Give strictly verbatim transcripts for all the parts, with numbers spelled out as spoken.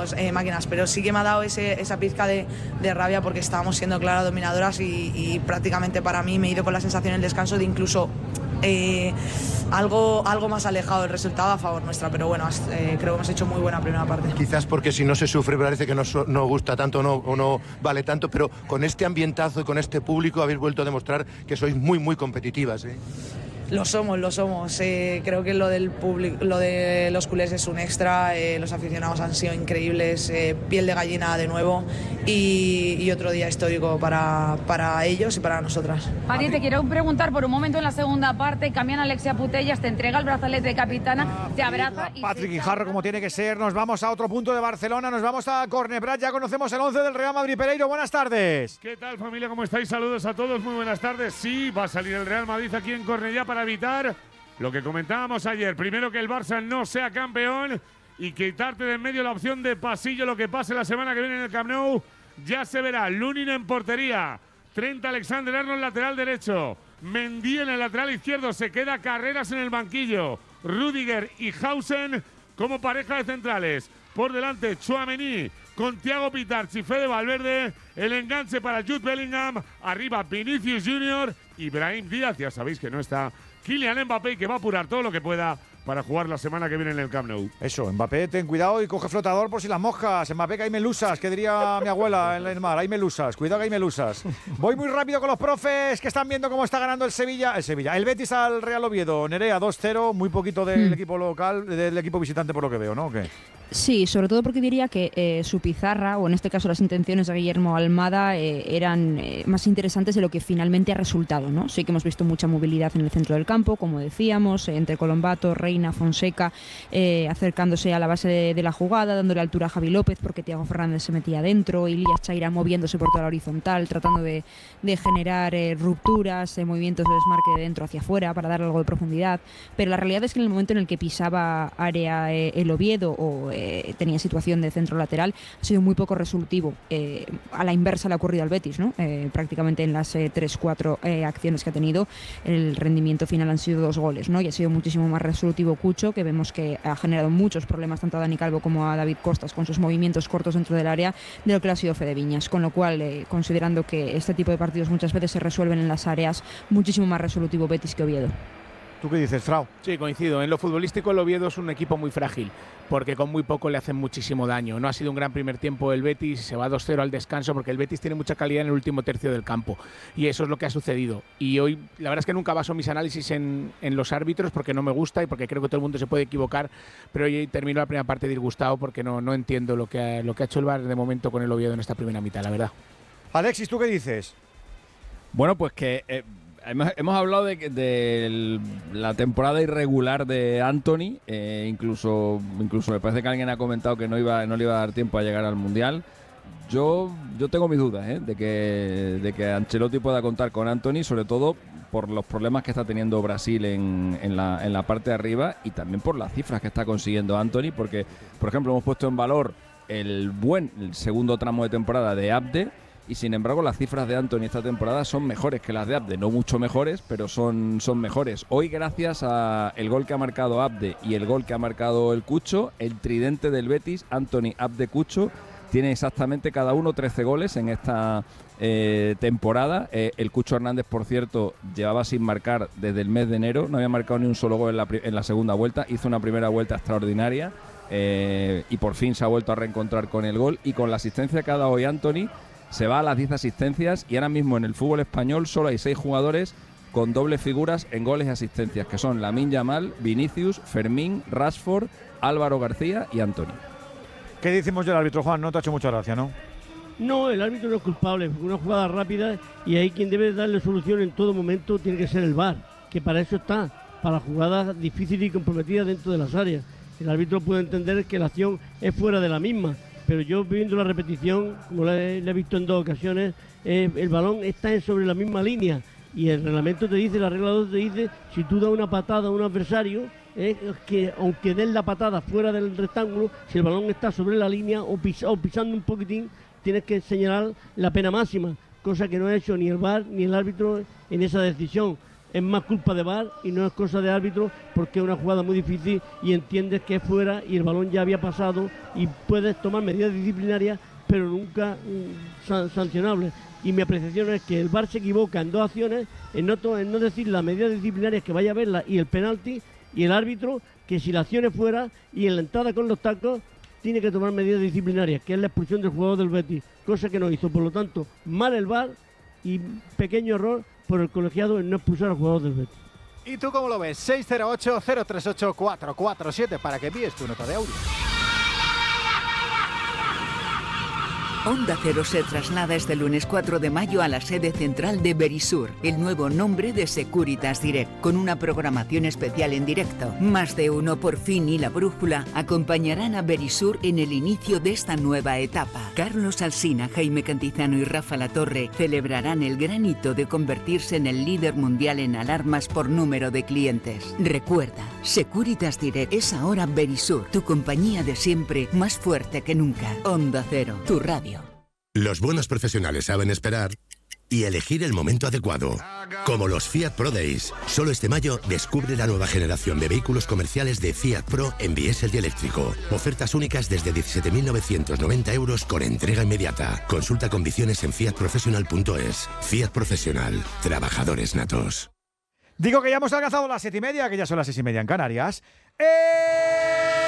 somos eh, máquinas, pero sí que me ha dado ese, esa pizca de, de rabia porque estábamos siendo claras dominadoras y, y prácticamente para mí me he ido con la sensación en el descanso de incluso eh, algo, algo más alejado del resultado a favor nuestra, pero bueno, eh, creo que hemos hecho muy buena primera parte. Quizás porque si no se sufre parece que no, no gusta tanto no, o no vale tanto, pero con este ambientazo y con este público habéis vuelto a demostrar que sois muy muy competitivas, ¿eh? Lo somos, lo somos. Eh, creo que lo del público, lo de los culés es un extra. Eh, los aficionados han sido increíbles, eh, piel de gallina de nuevo y, y otro día histórico para, para ellos y para nosotras. Mari, te quiero preguntar por un momento en la segunda parte. Cambian Alexia Putellas, te entrega el brazalete de capitana, te abraza y Patrick Guijarro, como tiene que ser. Nos vamos a otro punto de Barcelona, nos vamos a Cornebrat. Ya conocemos el once del Real Madrid. Pereiro, buenas tardes. ¿Qué tal, familia? ¿Cómo estáis? Saludos a todos, muy buenas tardes. Sí, va a salir el Real Madrid aquí en Cornellá para evitar lo que comentábamos ayer. Primero, que el Barça no sea campeón y quitarte de en medio la opción de pasillo. Lo que pase la semana que viene en el Camp Nou ya se verá. Lunin en portería, Trent Alexander-Arnold lateral derecho, Mendy en el lateral izquierdo, se queda Carreras en el banquillo, Rüdiger y Hausen como pareja de centrales. Por delante, Tchouaméni con Thiago Pitarch y Fede Valverde. El enganche para Jude Bellingham. Arriba Vinicius Junior y Brahim Díaz. Ya sabéis que no está Kylian Mbappé, que va a apurar todo lo que pueda para jugar la semana que viene en el Camp Nou. Eso, Mbappé, ten cuidado y coge flotador por si las moscas. Mbappé, que hay melusas, que diría mi abuela en el mar. Hay melusas, cuidado que hay melusas. Voy muy rápido con los profes que están viendo cómo está ganando el Sevilla. El Sevilla, el Betis al Real Oviedo. Nerea, dos cero, muy poquito del mm. equipo local, del equipo visitante por lo que veo, ¿no? ¿O qué? Sí, sobre todo porque diría que eh, su pizarra, o en este caso las intenciones de Guillermo Almada, eh, eran eh, más interesantes de lo que finalmente ha resultado, ¿no? Sí que hemos visto mucha movilidad en el centro del campo, como decíamos, eh, entre Colombato, Reina, Fonseca, eh, acercándose a la base de, de la jugada, dándole altura a Javi López, porque Thiago Fernández se metía adentro, Ilias Chaira moviéndose por toda la horizontal, tratando de, de generar eh, rupturas, eh, movimientos de desmarque de dentro hacia afuera para darle algo de profundidad, pero la realidad es que en el momento en el que pisaba área eh, el Oviedo o eh, Eh, tenía situación de centro lateral, ha sido muy poco resolutivo. Eh, a la inversa le ha ocurrido al Betis, ¿no? Eh, prácticamente en las eh, tres cuatro eh, acciones que ha tenido, el rendimiento final han sido dos goles, ¿no? Y ha sido muchísimo más resolutivo Cucho, que vemos que ha generado muchos problemas tanto a Dani Calvo como a David Costas con sus movimientos cortos dentro del área, de lo que ha sido Fede Viñas, con lo cual, eh, considerando que este tipo de partidos muchas veces se resuelven en las áreas, muchísimo más resolutivo Betis que Oviedo. ¿Tú qué dices, Frau? Sí, coincido. En lo futbolístico el Oviedo es un equipo muy frágil, porque con muy poco le hacen muchísimo daño. No ha sido un gran primer tiempo el Betis, se va dos cero al descanso, porque el Betis tiene mucha calidad en el último tercio del campo. Y eso es lo que ha sucedido. Y hoy, la verdad es que nunca baso mis análisis en, en los árbitros, porque no me gusta y porque creo que todo el mundo se puede equivocar. Pero hoy termino la primera parte disgustado, porque no, no entiendo lo que, ha, lo que ha hecho el V A R de momento con el Oviedo en esta primera mitad, la verdad. Alexis, ¿tú qué dices? Bueno, pues que... Eh, Hemos, hemos hablado de, de la temporada irregular de Antony, eh, incluso incluso me parece que alguien ha comentado que no iba no le iba a dar tiempo a llegar al Mundial. Yo yo tengo mis dudas ¿eh? de que de que Ancelotti pueda contar con Antony, sobre todo por los problemas que está teniendo Brasil en, en, la, en la parte de arriba y también por las cifras que está consiguiendo Antony, porque, por ejemplo, hemos puesto en valor el buen el segundo tramo de temporada de Abde, y sin embargo las cifras de Antony esta temporada son mejores que las de Abde, no mucho mejores, pero son, son mejores. Hoy, gracias a el gol que ha marcado Abde y el gol que ha marcado el Cucho, el tridente del Betis, Antony, Abde, Cucho, tiene exactamente cada uno trece goles en esta eh, temporada. Eh, el Cucho Hernández, por cierto, llevaba sin marcar desde el mes de enero, no había marcado ni un solo gol en la, en la segunda vuelta, hizo una primera vuelta extraordinaria eh, y por fin se ha vuelto a reencontrar con el gol, y con la asistencia que ha dado hoy Antony, se va a las diez asistencias, y ahora mismo en el fútbol español solo hay seis jugadores con dobles figuras en goles y asistencias, que son Lamine Yamal, Vinicius, Fermín, Rashford, Álvaro García y Antony. ¿Qué decimos del árbitro, Juan? No te ha hecho mucha gracia, ¿no? No, el árbitro no es culpable, porque una jugada rápida, y ahí quien debe darle solución en todo momento tiene que ser el V A R, que para eso está, para jugadas difíciles y comprometidas dentro de las áreas. El árbitro puede entender que la acción es fuera de la misma, pero yo viendo la repetición, como la he, la he visto en dos ocasiones, eh, el balón está sobre la misma línea, y el reglamento te dice, la regla dos te dice, si tú das una patada a un adversario, eh, que aunque des la patada fuera del rectángulo, si el balón está sobre la línea o, pis, o pisando un poquitín, tienes que señalar la pena máxima, cosa que no ha hecho ni el V A R ni el árbitro en esa decisión. es más culpa de V A R y no es cosa de árbitro, porque es una jugada muy difícil y entiendes que es fuera y el balón ya había pasado y puedes tomar medidas disciplinarias, pero nunca mm, san sancionables. Y mi apreciación es que el V A R se equivoca en dos acciones, en no, en no decir las medidas disciplinarias que vaya a verla y el penalti, y el árbitro que si la acción es fuera y en la entrada con los tacos tiene que tomar medidas disciplinarias, que es la expulsión del jugador del Betis, cosa que no hizo. Por lo tanto, mal el V A R y pequeño error por el colegiado en no expulsar al jugador del Betis. ¿Y tú cómo lo ves? seis cero ocho, cero tres ocho, cuatro cuatro siete para que envíes tu nota de audio. Onda Cero se traslada este lunes cuatro de mayo a la sede central de Verisur, el nuevo nombre de Securitas Direct, con una programación especial en directo. Más de uno por fin y La Brújula acompañarán a Verisur en el inicio de esta nueva etapa. Carlos Alsina, Jaime Cantizano y Rafa Latorre celebrarán el gran hito de convertirse en el líder mundial en alarmas por número de clientes. Recuerda, Securitas Direct es ahora Verisur, tu compañía de siempre, más fuerte que nunca. Onda Cero, tu radio. Los buenos profesionales saben esperar y elegir el momento adecuado. Como los Fiat Pro Days. Solo este mayo descubre la nueva generación de vehículos comerciales de Fiat Pro en diésel y eléctrico. Ofertas únicas desde diecisiete mil novecientos noventa euros con entrega inmediata. Consulta condiciones en fiat professional punto es. Fiat Profesional. Trabajadores natos. Digo que ya hemos alcanzado las siete y media, que ya son las seis y media en Canarias. ¡Eh!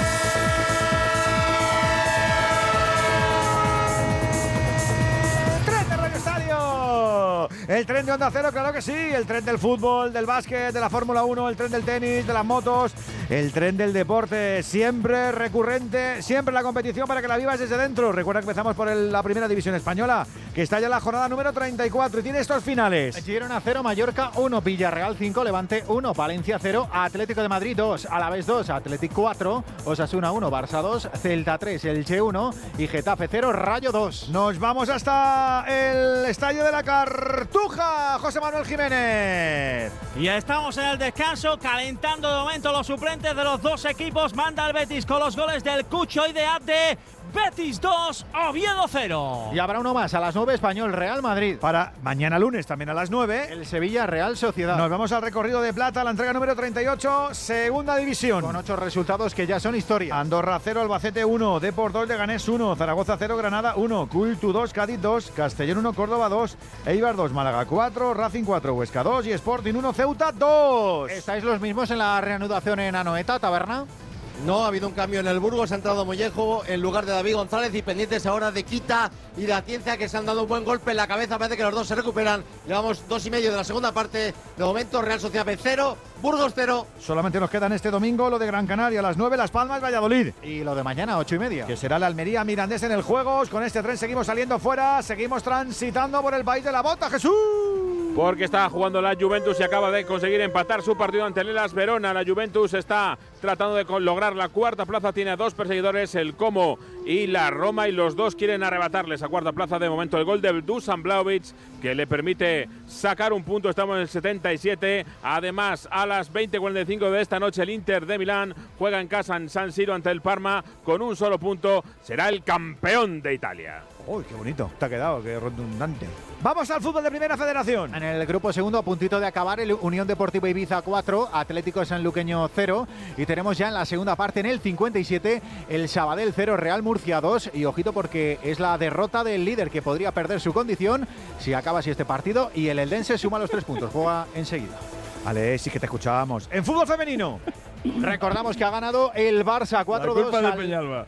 El tren de Onda Cero, claro que sí. El tren del fútbol, del básquet, de la Fórmula uno, el tren del tenis, de las motos, el tren del deporte, siempre recurrente, siempre la competición para que la vivas desde dentro. Recuerda que empezamos por el, la primera división española, que está ya en la jornada número treinta y cuatro y tiene estos finales. Girona cero, Mallorca uno, Villarreal cinco, Levante uno, Valencia cero, Atlético de Madrid dos, Alavés dos, Athletic cuatro, Osasuna uno, Barça dos, Celta tres, Elche uno y Getafe cero, Rayo dos. Nos vamos hasta el estadio de la Cartuja. José Manuel Jiménez. Y ya estamos en el descanso, calentando de momento los suplentes de los dos equipos. Manda el Betis con los goles del Cucho y de Abde. Betis dos, Oviedo cero. Y habrá uno más a las nueve, Español Real Madrid. Para mañana lunes también a las nueve. El Sevilla Real Sociedad. Nos vamos al recorrido de plata, la entrega número treinta y ocho, segunda división. Con ocho resultados que ya son historia. Andorra cero, Albacete uno, Depor dos, Leganés uno, Zaragoza cero, Granada uno, Cultu dos, Cádiz dos, Castellón uno, Córdoba dos, Eibar dos, Málaga cuatro, Racing cuatro, Huesca dos y Sporting uno, Ceuta dos. ¿Estáis los mismos en la reanudación en Anoeta, Taberna? No, ha habido un cambio en el Burgos, ha entrado Mollejo en lugar de David González y pendientes ahora de Quita y de Atienza, que se han dado un buen golpe en la cabeza. Parece que los dos se recuperan. Llevamos dos y medio de la segunda parte. De momento, Real Sociedad B cero, Burgos cero. Solamente nos quedan este domingo lo de Gran Canaria a las nueve, Las Palmas, Valladolid. Y lo de mañana, ocho y media. Que será la Almería Mirandés en el Juegos. Con este tren seguimos saliendo fuera, seguimos transitando por el país de la bota, Jesús. Porque está jugando la Juventus y acaba de conseguir empatar su partido ante el Hellas Verona. La Juventus está tratando de lograr la cuarta plaza. Tiene a dos perseguidores, el Como y la Roma, y los dos quieren arrebatarle esa cuarta plaza. De momento el gol de Dusan Vlahovic, que le permite sacar un punto. Estamos en el setenta y siete. Además, a las veinte cuarenta y cinco de esta noche, el Inter de Milán juega en casa en San Siro ante el Parma con un solo punto. Será el campeón de Italia. Uy, qué bonito te ha quedado, qué redundante. Vamos al fútbol de Primera Federación. En el grupo segundo, a puntito de acabar, el Unión Deportiva Ibiza cuatro, Atlético Sanluqueño cero. Y tenemos ya en la segunda parte, en el cincuenta y siete, el Sabadell cero, Real Murcia dos. Y ojito, porque es la derrota del líder, que podría perder su condición si acaba así este partido. Y el Eldense suma los tres puntos, juega enseguida. Vale, sí que te escuchábamos. En fútbol femenino. Recordamos que ha ganado el Barça cuatro dos. La culpa de Peñalba.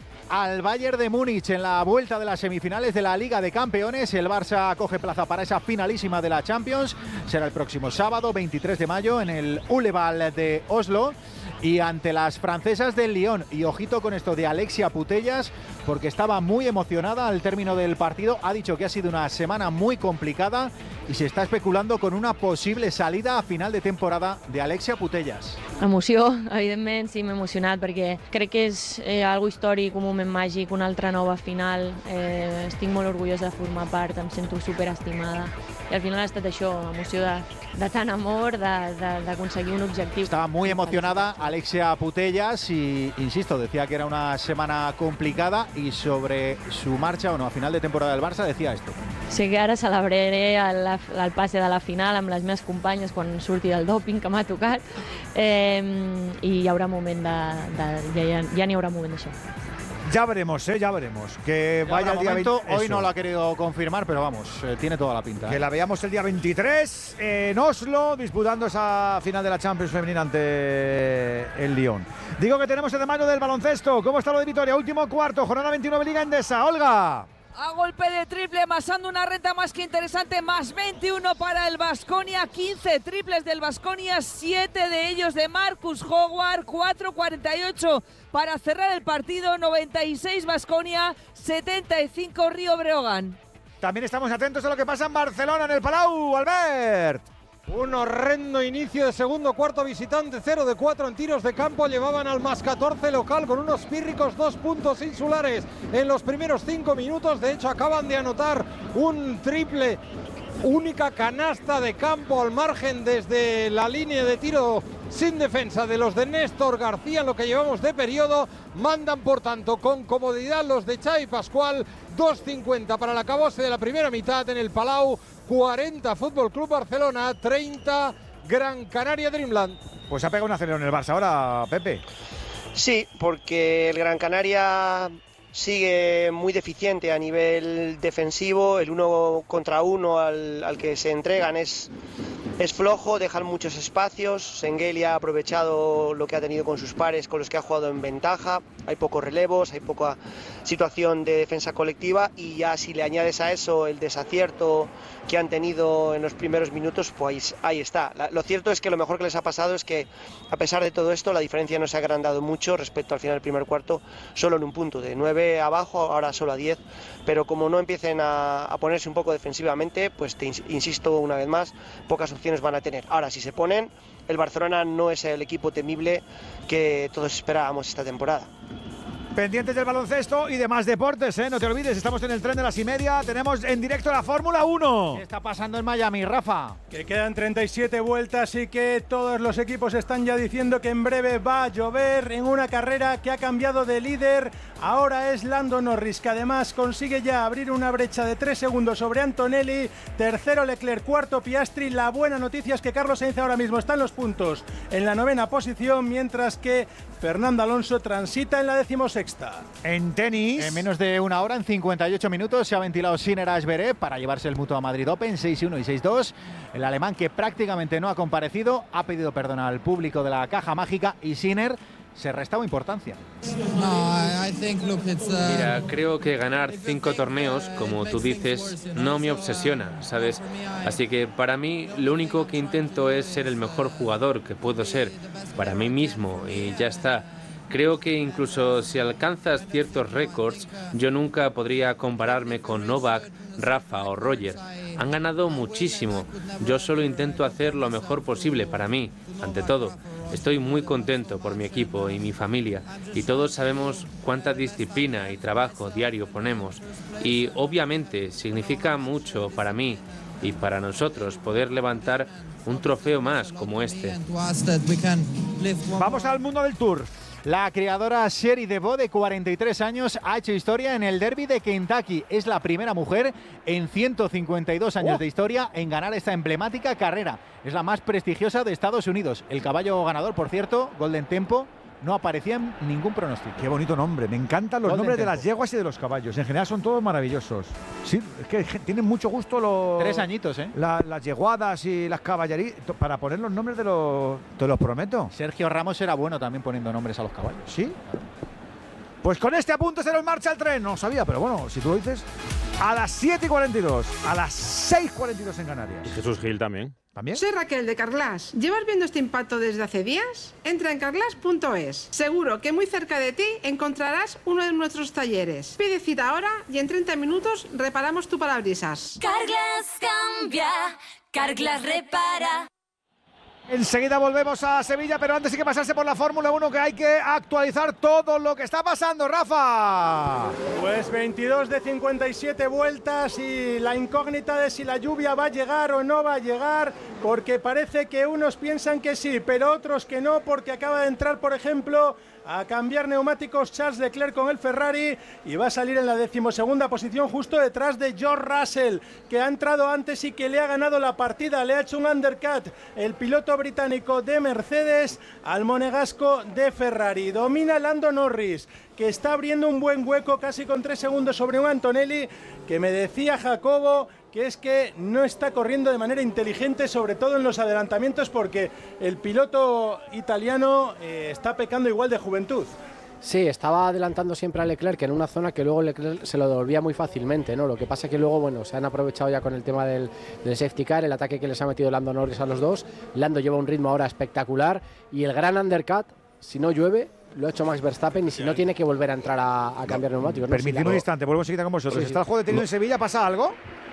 Al Bayern de Múnich en la vuelta de las semifinales de la Liga de Campeones. El Barça coge plaza para esa finalísima de la Champions. Será el próximo sábado, veintitrés de mayo, en el Uleval de Oslo. Y ante las francesas del Lyon. Y ojito con esto de Alexia Putellas, porque estaba muy emocionada al término del partido. Ha dicho que ha sido una semana muy complicada y se está especulando con una posible salida a final de temporada de Alexia Putellas. Emoció, evidentment, sí, m'he emocionat perquè crec que és eh, algo històric, un moment màgic, una altra nova final. Eh, estic molt orgullosa de formar part, em sento superestimada. I al final ha estat això, emoció de, de tant amor, d'aconseguir un objectiu. Estaba muy emocionada Alexia Putellas y, insisto, decía que era una semana complicada y sobre su marcha o no a final de temporada del Barça decía esto. Sé que ara celebraré el, el passe de la final amb les meves companyes quan surti del doping que m'ha tocat eh, i hi haurà moment de, de ja, ja n'hi haurà moment d'això. Ya veremos, ¿eh? Ya veremos. Que Ya vaya el día momento, veinte. hoy Eso. no lo ha querido confirmar, pero vamos, eh, tiene toda la pinta. Que ¿eh? la veamos el día veintitrés en Oslo, disputando esa final de la Champions femenina ante el Lyon. Digo que tenemos el de mano del baloncesto. ¿Cómo está lo de Vitoria? Último cuarto, jornada veintinueve, Liga Endesa. Olga. A golpe de triple, amasando una renta más que interesante, más veintiuno para el Baskonia, quince triples del Baskonia, siete de ellos de Marcus Howard, cuatro cuarenta y ocho para cerrar el partido, noventa y seis Baskonia, setenta y cinco Río Breogán. También estamos atentos a lo que pasa en Barcelona, en el Palau, Albert. Un horrendo inicio de segundo cuarto visitante, cero de cuatro en tiros de campo, llevaban al más catorce local con unos pírricos dos puntos insulares en los primeros cinco minutos, de hecho acaban de anotar un triple, única canasta de campo al margen desde la línea de tiro sin defensa de los de Néstor García en lo que llevamos de periodo, mandan por tanto con comodidad los de Xavi Pascual, dos cincuenta para el acabose de la primera mitad en el Palau, cuarenta Fútbol Club Barcelona, treinta Gran Canaria Dreamland. Pues ha pegado un acelerón en el Barça ahora, Pepe. Sí, porque el Gran Canaria sigue muy deficiente a nivel defensivo, el uno contra uno al, al que se entregan es, es flojo, dejan muchos espacios, Sengeli ha aprovechado lo que ha tenido con sus pares, con los que ha jugado en ventaja, hay pocos relevos, hay poca situación de defensa colectiva y ya si le añades a eso el desacierto que han tenido en los primeros minutos, pues ahí está. La, lo cierto es que lo mejor que les ha pasado es que a pesar de todo esto la diferencia no se ha agrandado mucho respecto al final del primer cuarto, solo en un punto, de nueve abajo, ahora solo a diez, pero como no empiecen a, a ponerse un poco defensivamente, pues te insisto una vez más, pocas opciones van a tener. Ahora, si se ponen, el Barcelona no es el equipo temible que todos esperábamos esta temporada. Pendientes del baloncesto y demás deportes, ¿eh? No te olvides, estamos en el tren de las y media. Tenemos en directo la Fórmula uno. ¿Qué está pasando en Miami, Rafa? Que quedan treinta y siete vueltas y que todos los equipos están ya diciendo que en breve va a llover en una carrera que ha cambiado de líder. Ahora es Lando Norris, que además consigue ya abrir una brecha de tres segundos sobre Antonelli. Tercero Leclerc, cuarto Piastri. La buena noticia es que Carlos Sainz ahora mismo está en los puntos en la novena posición, mientras que Fernando Alonso transita en la decimosexta. En tenis, en menos de una hora, en cincuenta y ocho minutos, se ha ventilado Sinner a Zverev para llevarse el Mutua Madrid Open seis uno y seis dos. El alemán, que prácticamente no ha comparecido, ha pedido perdón al público de la Caja Mágica y Sinner se restaba importancia. Mira, creo que ganar cinco torneos, como tú dices, no me obsesiona, ¿sabes? Así que para mí lo único que intento es ser el mejor jugador que puedo ser para mí mismo y ya está. Creo que incluso si alcanzas ciertos récords, yo nunca podría compararme con Novak, Rafa o Roger. Han ganado muchísimo. Yo solo intento hacer lo mejor posible para mí, ante todo. Estoy muy contento por mi equipo y mi familia, y todos sabemos cuánta disciplina y trabajo diario ponemos. Y obviamente significa mucho para mí y para nosotros poder levantar un trofeo más como este. Vamos al mundo del Tour. La criadora Sherry DeVoe, de cuarenta y tres años, ha hecho historia en el Derby de Kentucky. Es la primera mujer en ciento cincuenta y dos años oh. de historia en ganar esta emblemática carrera. Es la más prestigiosa de Estados Unidos. El caballo ganador, por cierto, Golden Tempo, no aparecía en ningún pronóstico. Qué bonito nombre. Me encantan los Golden nombres Tempo. de las yeguas y de los caballos. En general son todos maravillosos. Sí, es que tienen mucho gusto los... Tres añitos, ¿eh? La, las yeguadas y las caballerías para poner los nombres de los... Te los prometo. Sergio Ramos era bueno también poniendo nombres a los caballos. ¿Sí? Pues con este apunte se nos marcha el tren. No lo sabía, pero bueno, si tú lo dices... A las siete y cuarenta y dos. A las seis y cuarenta y dos en Canarias. Y Jesús Gil también. ¿También? Soy Raquel de Carglass. ¿Llevas viendo este impacto desde hace días? Entra en carglass punto es. Seguro que muy cerca de ti encontrarás uno de nuestros talleres. Pide cita ahora y en treinta minutos reparamos tu parabrisas. Carglass cambia, Carglass repara. Enseguida volvemos a Sevilla, pero antes hay que pasarse por la Fórmula uno, que hay que actualizar todo lo que está pasando, Rafa. Pues Pues veintidós de cincuenta y siete vueltas y la incógnita de si la lluvia va a llegar o no va a llegar, porque parece que unos piensan que sí, pero otros que no, porque acaba de entrar, por ejemplo, a cambiar neumáticos Charles Leclerc con el Ferrari y va a salir en la decimosegunda posición justo detrás de George Russell, que ha entrado antes y que le ha ganado la partida, le ha hecho un undercut el piloto británico de Mercedes al monegasco de Ferrari. Domina Lando Norris, que está abriendo un buen hueco casi con tres segundos sobre un Antonelli, que me decía Jacobo que es que no está corriendo de manera inteligente, sobre todo en los adelantamientos, porque el piloto italiano eh, está pecando igual de juventud. Sí, estaba adelantando siempre a Leclerc en una zona que luego Leclerc se lo devolvía muy fácilmente, ¿no? Lo que pasa es que luego, bueno, se han aprovechado ya con el tema del, del safety car, el ataque que les ha metido Lando Norris a los dos. Lando lleva un ritmo ahora espectacular y el gran undercut, si no llueve, lo ha hecho Max Verstappen y si no tiene que volver a entrar a, a cambiar neumáticos. Permitidme ¿no? un instante, vuelvo enseguida con vosotros. Sí, ¿Está el juego detenido en Sevilla? ¿Pasa algo?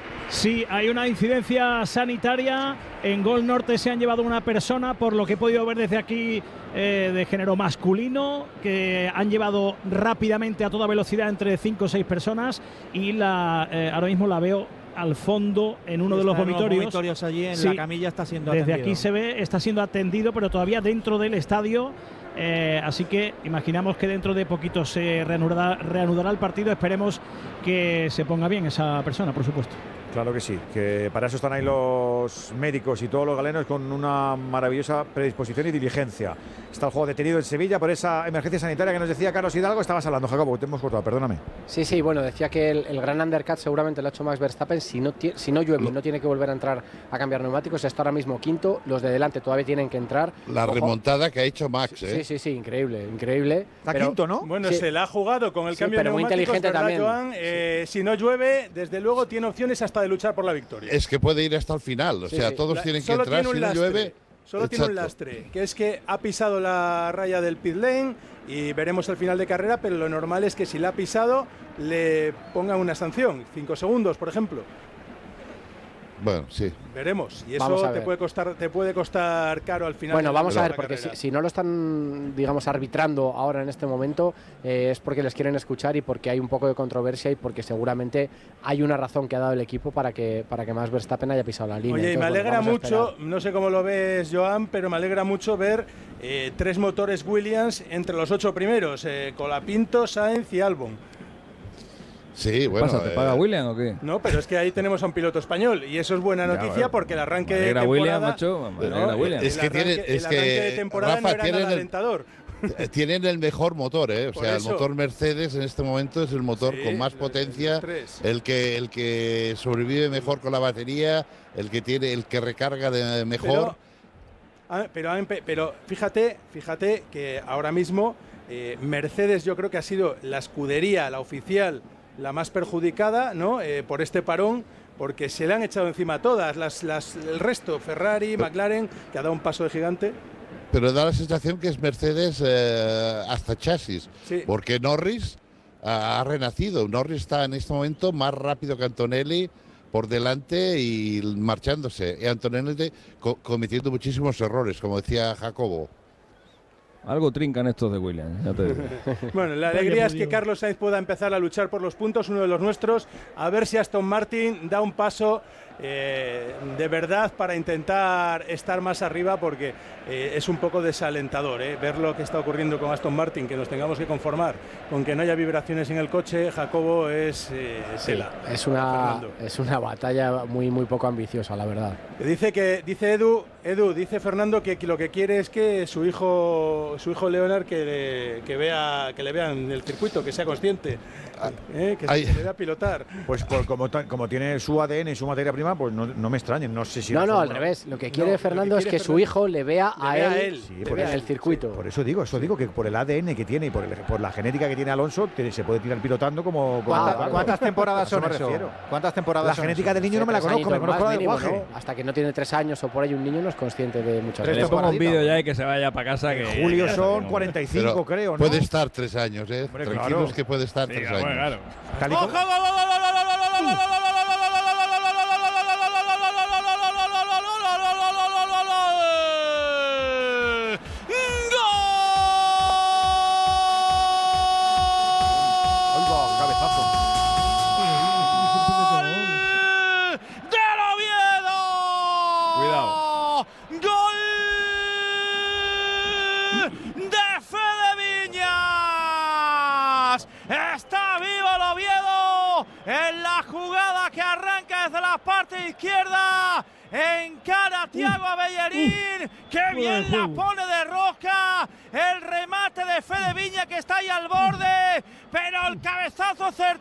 Sí, hay una incidencia sanitaria. En Gol Norte se han llevado una persona, por lo que he podido ver desde aquí, eh, de género masculino, que han llevado rápidamente a toda velocidad entre cinco o seis personas y la, eh, ahora mismo la veo al fondo en uno de los Está en vomitorios. Los vomitorios allí en Sí, la camilla está siendo desde atendido. aquí se ve, está siendo atendido, pero todavía dentro del estadio. Eh, así que imaginamos que dentro de poquito se reanudará, reanudará el partido. Esperemos que se ponga bien esa persona, por supuesto. Claro que sí, que para eso están ahí los médicos y todos los galenos con una maravillosa predisposición y diligencia. Está el juego detenido en Sevilla por esa emergencia sanitaria que nos decía Carlos Hidalgo. Estabas hablando, Jacobo, te hemos cortado, perdóname. Sí, sí, bueno, decía que el, el gran undercut seguramente lo ha hecho Max Verstappen. Si no, si no llueve y no tiene que volver a entrar a cambiar neumáticos, está ahora mismo quinto. Los de delante todavía tienen que entrar. La Ojo. remontada que ha hecho Max, Sí, ¿eh? sí, sí, sí, increíble, increíble. Está Pero- quinto, ¿no? Bueno, Sí. se la ha jugado con el Sí, cambio de pero muy neumáticos, inteligente ¿verdad, también. Joan? Eh, si no llueve, desde luego tiene opciones hasta de luchar por la victoria. Es que puede ir hasta el final, o Sí, sea, sí. todos La- tienen que solo entrar, tiene un si no lastre, llueve. Solo tiene un Exacto. lastre, que es que ha pisado la raya del pit lane y veremos el final de carrera, pero lo normal es que si la ha pisado le pongan una sanción, cinco segundos, por ejemplo. Bueno, sí. Veremos. Y Vamos eso a te ver. puede costar, te puede costar caro al final. Bueno, de la- vamos de a la ver, porque si, carrera. si no lo están, digamos, arbitrando ahora en este momento, eh, es porque les quieren escuchar y porque hay un poco de controversia y porque seguramente hay una razón que ha dado el equipo para que, para que Max Verstappen haya pisado la línea. Oye, y me Entonces, bueno, alegra vamos a mucho, esperar. no sé cómo lo ves, Joan, pero me alegra mucho ver eh, tres motores Williams entre los ocho primeros, eh, Colapinto, Sainz y Albon. Sí, ¿Qué pasa? ¿Te paga William o qué? No, pero es que ahí tenemos a un piloto español y eso es buena Ya, noticia bueno. porque el arranque Me de alegra temporada... William, macho, me No, alegra William. el Es que arranque- tienen- es el arranque que, de temporada Rafa, no era tienen nada el- alentador. Tienen el mejor motor, ¿eh? O Por sea, eso. el motor Mercedes en este momento es el motor Sí, con más el- potencia, el tres. el que el que sobrevive mejor con la batería, el que tiene el que recarga de mejor. Pero, ah, pero, han empe- pero fíjate, fíjate que ahora mismo eh, Mercedes yo creo que ha sido la escudería, la oficial, la más perjudicada, ¿no? Eh, por este parón, porque se le han echado encima todas, las, las, el resto, Ferrari, McLaren, que ha dado un paso de gigante. Pero da la sensación que es Mercedes eh, hasta chasis, Sí. porque Norris ha, ha renacido. Norris está en este momento más rápido que Antonelli por delante y marchándose. Y Antonelli co- cometiendo muchísimos errores, como decía Jacobo. Algo trincan estos de Williams, ya te digo. Bueno, la alegría es que Carlos Sainz pueda empezar a luchar por los puntos, uno de los nuestros, a ver si Aston Martin da un paso eh, de verdad para intentar estar más arriba, porque eh, es un poco desalentador eh, ver lo que está ocurriendo con Aston Martin, que nos tengamos que conformar con que no haya vibraciones en el coche. Jacobo, es eh, tela. Es una, Fernando. es una batalla muy, muy poco ambiciosa, la verdad. Dice que dice Edu, Edu dice Fernando que lo que quiere es que su hijo, su hijo Leonard que, que vea, que le vean el circuito, que sea consciente, eh, que, Ay. se le vea pilotar. Pues por, como, ta- como tiene su A D N y su materia prima, pues no, no me extrañen. No sé si No, la no, al Fórmula- revés. Lo que quiere No, Fernando lo es que que quiere su hijo le vea Le a vea él, a él, Sí, le por vea en a el él. circuito. Por eso digo, eso digo que por el A D N que tiene y por, el- por la genética que tiene Alonso, te- se puede tirar pilotando como. como- ¿Cuánta- claro. ¿Cuántas temporadas A eso son me eso? refiero. ¿Cuántas temporadas La son genética eso? del niño no me la Tres conozco, me añitos conozco la más del mínimo, guaje. ¿no? Hasta que no tiene tres años o por ahí un niño no es consciente de muchas Que le cosas. ponga un temporadita. vídeo ya y que se vaya para casa. Que Julio ya son está, cuarenta y Pero cinco, creo, ¿no? puede estar tres años, ¿eh? Hombre, Tranquilos claro. que puede estar Sí, tres bueno, años. claro. Tal y como- Ahí va, cabezazo. en la jugada que arranca desde la parte izquierda. Encara a Thiago Bellerín, que bien la pone de rosca. El remate de Fede Viña, que está ahí al borde, pero el cabezazo certero